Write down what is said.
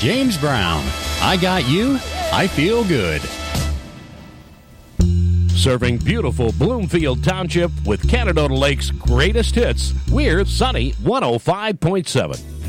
James Brown. I got you. I feel good. Serving beautiful Bloomfield Township with Canadota Lake's greatest hits, we're Sunny 105.7.